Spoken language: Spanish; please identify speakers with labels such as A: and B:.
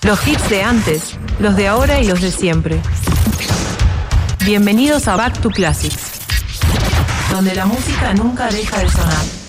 A: Los hits de antes, los de ahora y los de siempre. Bienvenidos a Back to Classics, donde la música nunca deja de sonar.